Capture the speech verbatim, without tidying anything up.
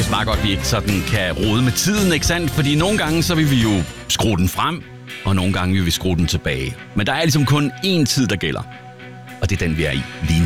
bare godt, at vi ikke sådan kan rode med tiden, ikke sandt? Fordi nogle gange, så vil vi jo skrue den frem, og nogle gange vil vi skrue den tilbage. Men der er ligesom kun én tid, der gælder. Og det er den, vi er i lige